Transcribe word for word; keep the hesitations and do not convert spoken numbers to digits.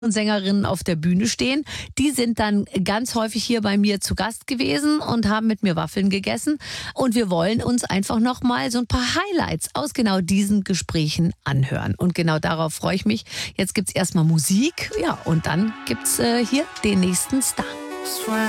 und Sängerinnen auf der Bühne stehen. Die sind dann ganz häufig hier bei mir zu Gast gewesen und haben mit mir Waffeln gegessen. Und wir wollen uns einfach noch mal so ein paar Highlights aus genau diesen Gesprächen anhören. Und genau darauf freue ich mich. Jetzt gibt's erstmal Musik, ja, und dann gibt's äh, hier den nächsten Star.